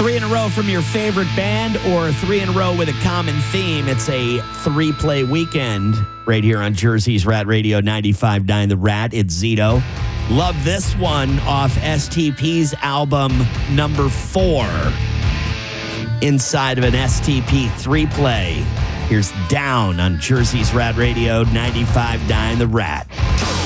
3 in a row from your favorite band or 3 in a row with a common theme. It's a 3-play weekend right here on Jersey's Rat Radio 95.9 The Rat. It's Zito. Love this one off STP's album number 4. Inside of an STP 3-play. Here's Down on Jersey's Rat Radio 95.9 The Rat.